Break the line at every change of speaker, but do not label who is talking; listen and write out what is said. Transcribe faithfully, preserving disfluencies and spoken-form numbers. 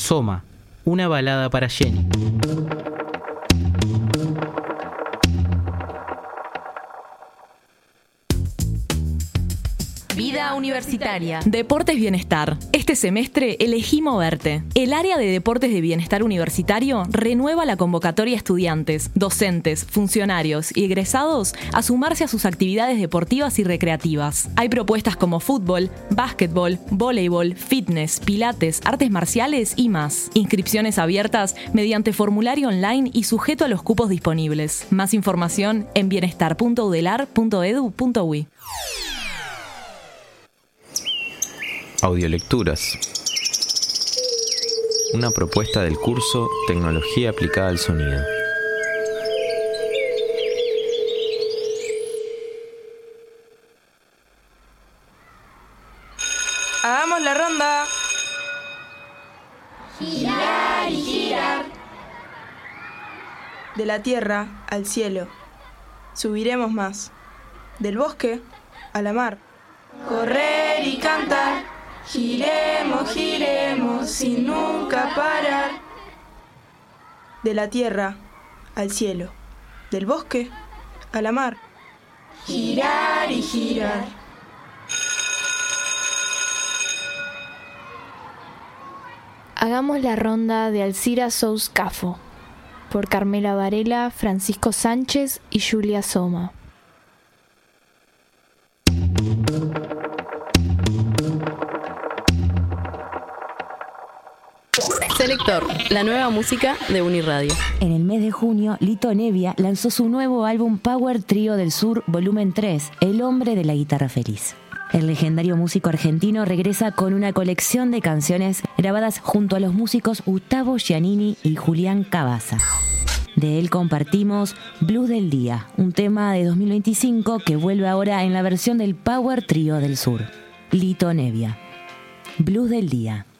Soma, una balada para Jenny.
Vida universitaria. Deportes Bienestar. Este semestre elegí moverte. El área de Deportes de Bienestar Universitario renueva la convocatoria a estudiantes, docentes, funcionarios y egresados a sumarse a sus actividades deportivas y recreativas. Hay propuestas como fútbol, básquetbol, voleibol, fitness, pilates, artes marciales y más. Inscripciones abiertas mediante formulario online y sujeto a los cupos disponibles. Más información en bienestar punto u d e l a r punto e d u punto u y.
Audiolecturas. Una propuesta del curso Tecnología aplicada al sonido.
¡Hagamos la ronda!
Girar y girar.
De la tierra al cielo. Subiremos más. Del bosque a la mar. Correr y cantar. Giremos, giremos sin nunca parar. De la tierra al cielo. Del bosque a la mar.
Girar y girar.
Hagamos la ronda de Alcira Sous Cafo, por Carmela Varela, Francisco Sánchez y Julia Soma.
Selector, la nueva música de Uniradio.
En el mes de junio, Lito Nevia lanzó su nuevo álbum Power Trío del Sur, volumen tres, El hombre de la guitarra feliz. El legendario músico argentino regresa con una colección de canciones grabadas junto a los músicos Gustavo Giannini y Julián Cabaza. De él compartimos Blues del Día, un tema de dos mil veinticinco que vuelve ahora en la versión del Power Trío del Sur. Lito Nevia. Blues del Día.